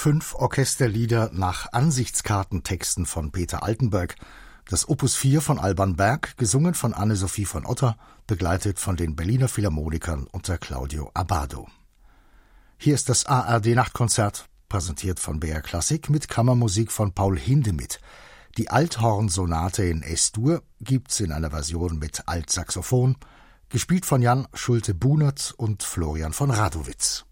5 Orchesterlieder nach Ansichtskartentexten von Peter Altenberg, das Opus 4 von Alban Berg, gesungen von Anne-Sophie von Otter, begleitet von den Berliner Philharmonikern unter Claudio Abbado. Hier ist das ARD-Nachtkonzert, präsentiert von BR Klassik mit Kammermusik von Paul Hindemith. Die Althorn-Sonate in S-Dur gibt's in einer Version mit Altsaxophon, gespielt von Jan Schulte-Bunert und Florian von Radowitz.